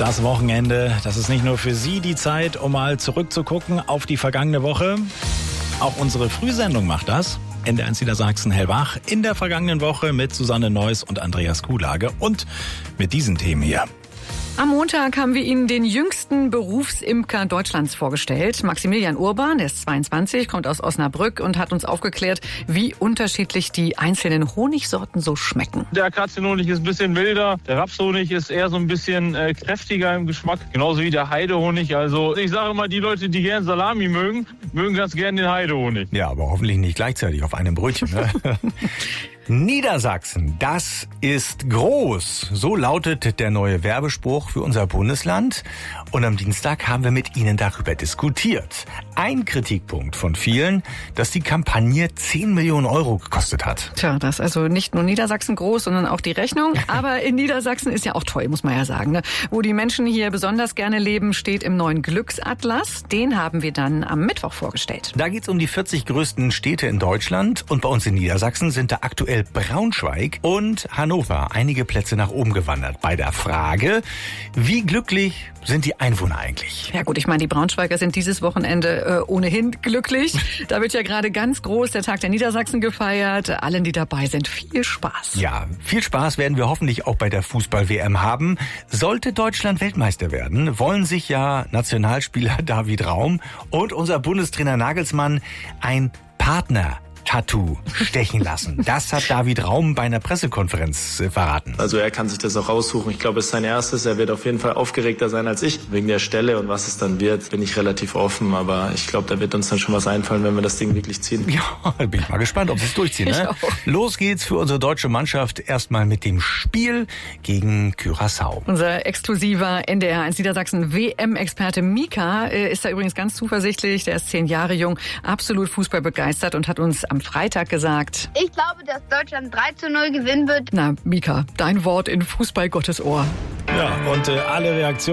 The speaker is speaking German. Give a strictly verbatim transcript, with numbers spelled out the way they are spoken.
Das Wochenende, das ist nicht nur für Sie die Zeit, um mal zurückzugucken auf die vergangene Woche. Auch unsere Frühsendung macht das. N D R eins Niedersachsen hellwach in der vergangenen Woche mit Susanne Neuss und Andreas Kuhlage und mit diesen Themen hier. Am Montag haben wir Ihnen den jüngsten Berufsimker Deutschlands vorgestellt. Maximilian Urban, der ist zweiundzwanzig, kommt aus Osnabrück und hat uns aufgeklärt, wie unterschiedlich die einzelnen Honigsorten so schmecken. Der Akazienhonig ist ein bisschen wilder, der Rapshonig ist eher so ein bisschen äh, kräftiger im Geschmack, genauso wie der Heidehonig. Also ich sage immer, die Leute, die gern Salami mögen, mögen ganz gern den Heidehonig. Ja, aber hoffentlich nicht gleichzeitig auf einem Brötchen, ne? Niedersachsen, das ist groß. So lautet der neue Werbespruch für unser Bundesland. Und am Dienstag haben wir mit Ihnen darüber diskutiert. Ein Kritikpunkt von vielen, dass die Kampagne zehn Millionen Euro gekostet hat. Tja, das ist also nicht nur Niedersachsen groß, sondern auch die Rechnung. Aber in Niedersachsen ist ja auch toll, muss man ja sagen, ne? Wo die Menschen hier besonders gerne leben, steht im neuen Glücksatlas. Den haben wir dann am Mittwoch vorgestellt. Da geht's um die vierzig größten Städte in Deutschland. Und bei uns in Niedersachsen sind da aktuell Braunschweig und Hannover einige Plätze nach oben gewandert. Bei der Frage, wie glücklich sind die Einwohner eigentlich? Ja gut, ich meine, die Braunschweiger sind dieses Wochenende äh, ohnehin glücklich. Da wird ja gerade ganz groß der Tag der Niedersachsen gefeiert. Allen, die dabei sind, viel Spaß. Ja, viel Spaß werden wir hoffentlich auch bei der Fußball-W M haben. Sollte Deutschland Weltmeister werden, wollen sich ja Nationalspieler David Raum und unser Bundestrainer Nagelsmann ein Partner Tattoo stechen lassen. Das hat David Raum bei einer Pressekonferenz verraten. Also er kann sich das auch aussuchen. Ich glaube, es ist sein erstes. Er wird auf jeden Fall aufgeregter sein als ich. Wegen der Stelle und was es dann wird, bin ich relativ offen. Aber ich glaube, da wird uns dann schon was einfallen, wenn wir das Ding wirklich ziehen. Ja, bin ich mal gespannt, ob sie es durchziehen. Ne? Los geht's für unsere deutsche Mannschaft erstmal mit dem Spiel gegen Curaçao. Unser exklusiver N D R eins Niedersachsen W M-Experte Mika ist da übrigens ganz zuversichtlich. Der ist zehn Jahre jung, absolut Fußball begeistert und hat uns am Freitag gesagt: Ich glaube, dass Deutschland drei zu null gewinnen wird. Na, Mika, dein Wort in Fußball Gottes Ohr. Ja, und äh, alle Reaktionen